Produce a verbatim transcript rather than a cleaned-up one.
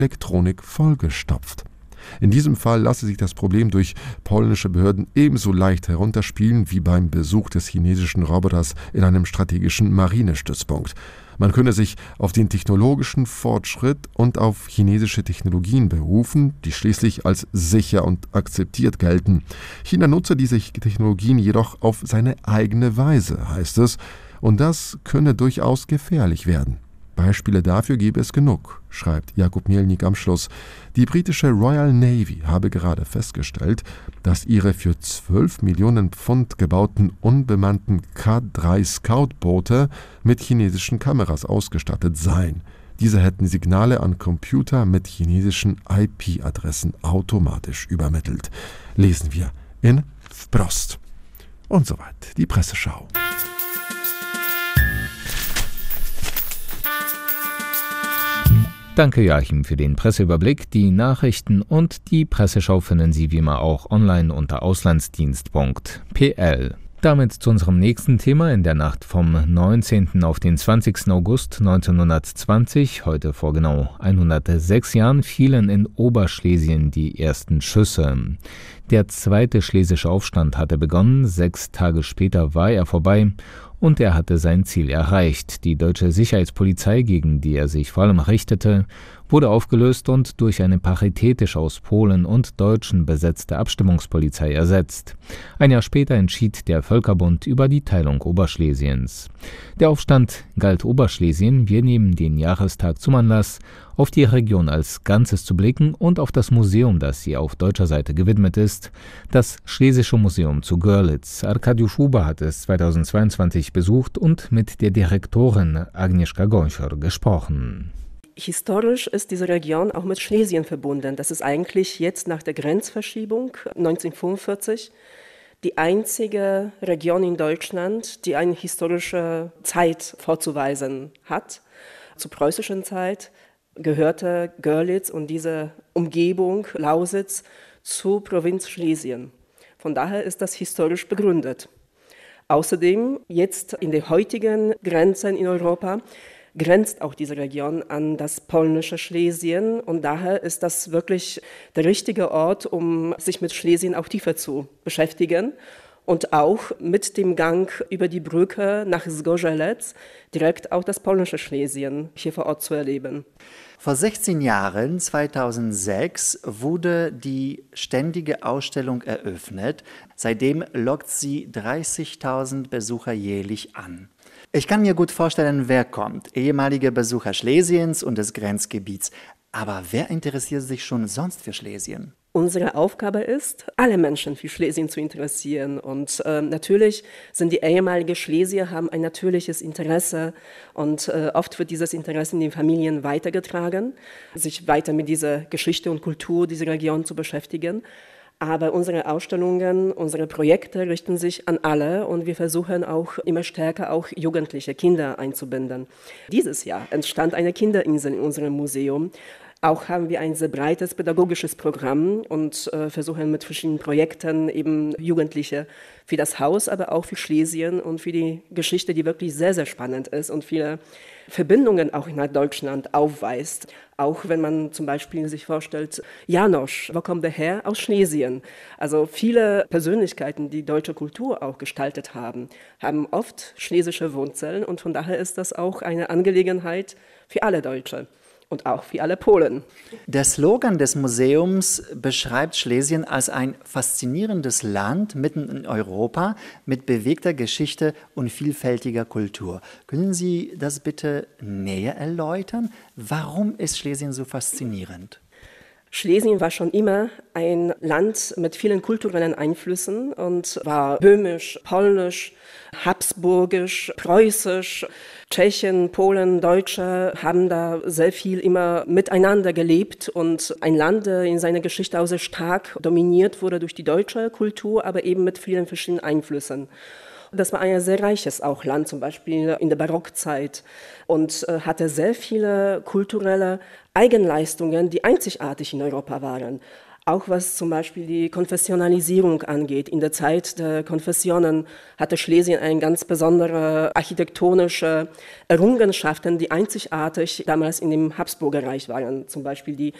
Elektronik vollgestopft. In diesem Fall lasse sich das Problem durch polnische Behörden ebenso leicht herunterspielen wie beim Besuch des chinesischen Roboters in einem strategischen Marinestützpunkt. Man könne sich auf den technologischen Fortschritt und auf chinesische Technologien berufen, die schließlich als sicher und akzeptiert gelten. China nutze diese Technologien jedoch auf seine eigene Weise, heißt es, und das könne durchaus gefährlich werden. Beispiele dafür gäbe es genug, schreibt Jakub Mielnik am Schluss. Die britische Royal Navy habe gerade festgestellt, dass ihre für zwölf Millionen Pfund gebauten unbemannten K drei Scout-Boote mit chinesischen Kameras ausgestattet seien. Diese hätten Signale an Computer mit chinesischen I P-Adressen automatisch übermittelt. Lesen wir in Wprost. Und soweit die Presseschau. Danke Joachim für den Presseüberblick. Die Nachrichten und die Presseschau finden Sie wie immer auch online unter auslandsdienst punkt p l. Damit zu unserem nächsten Thema. In der Nacht vom neunzehnten auf den zwanzigsten August neunzehnhundertzwanzig, heute vor genau hundertsechs Jahren, fielen in Oberschlesien die ersten Schüsse. Der zweite schlesische Aufstand hatte begonnen, sechs Tage später war er vorbei und er hatte sein Ziel erreicht. Die deutsche Sicherheitspolizei, gegen die er sich vor allem richtete, wurde aufgelöst und durch eine paritätisch aus Polen und Deutschen besetzte Abstimmungspolizei ersetzt. Ein Jahr später entschied der Völkerbund über die Teilung Oberschlesiens. Der Aufstand galt Oberschlesien. Wir nehmen den Jahrestag zum Anlass, auf die Region als Ganzes zu blicken und auf das Museum, das ihr auf deutscher Seite gewidmet ist, das Schlesische Museum zu Görlitz. Arkadiusz Huber hat es zweitausendzweiundzwanzig besucht und mit der Direktorin Agnieszka Gąsior gesprochen. Historisch ist diese Region auch mit Schlesien verbunden. Das ist eigentlich jetzt nach der Grenzverschiebung neunzehnhundertfünfundvierzig die einzige Region in Deutschland, die eine historische Zeit vorzuweisen hat. Zur preußischen Zeit gehörte Görlitz und diese Umgebung Lausitz zur Provinz Schlesien. Von daher ist das historisch begründet. Außerdem, jetzt in den heutigen Grenzen in Europa, grenzt auch diese Region an das polnische Schlesien und daher ist das wirklich der richtige Ort, um sich mit Schlesien auch tiefer zu beschäftigen und auch mit dem Gang über die Brücke nach Zgorzelec direkt auch das polnische Schlesien hier vor Ort zu erleben. Vor sechzehn Jahren, zweitausendsechs, wurde die ständige Ausstellung eröffnet. Seitdem lockt sie dreißigtausend Besucher jährlich an. Ich kann mir gut vorstellen, wer kommt. Ehemalige Besucher Schlesiens und des Grenzgebiets. Aber wer interessiert sich schon sonst für Schlesien? Unsere Aufgabe ist, alle Menschen für Schlesien zu interessieren. Und äh, natürlich sind die ehemaligen Schlesier haben ein natürliches Interesse und äh, oft wird dieses Interesse in den Familien weitergetragen, sich weiter mit dieser Geschichte und Kultur dieser Region zu beschäftigen. Aber unsere Ausstellungen, unsere Projekte richten sich an alle und wir versuchen auch immer stärker auch jugendliche Kinder einzubinden. Dieses Jahr entstand eine Kinderinsel in unserem Museum. Auch haben wir ein sehr breites pädagogisches Programm und äh, versuchen mit verschiedenen Projekten eben Jugendliche für das Haus, aber auch für Schlesien und für die Geschichte, die wirklich sehr, sehr spannend ist und viele Verbindungen auch nach Deutschland aufweist. Auch wenn man zum Beispiel sich vorstellt, Janosch, wo kommt der her? Aus Schlesien. Also viele Persönlichkeiten, die deutsche Kultur auch gestaltet haben, haben oft schlesische Wurzeln und von daher ist das auch eine Angelegenheit für alle Deutsche. Und auch für alle Polen. Der Slogan des Museums beschreibt Schlesien als ein faszinierendes Land mitten in Europa mit bewegter Geschichte und vielfältiger Kultur. Können Sie das bitte näher erläutern? Warum ist Schlesien so faszinierend? Schlesien war schon immer ein Land mit vielen kulturellen Einflüssen und war böhmisch, polnisch, habsburgisch, preußisch. Tschechen, Polen, Deutsche haben da sehr viel immer miteinander gelebt und ein Land, das in seiner Geschichte auch sehr stark dominiert wurde durch die deutsche Kultur, aber eben mit vielen verschiedenen Einflüssen. Das war ein sehr reiches auch Land, zum Beispiel in der Barockzeit und äh, hatte sehr viele kulturelle Eigenleistungen, die einzigartig in Europa waren. Auch was zum Beispiel die Konfessionalisierung angeht. In der Zeit der Konfessionen hatte Schlesien eine ganz besondere architektonische Errungenschaften, die einzigartig damals in dem Habsburgerreich waren. Zum Beispiel die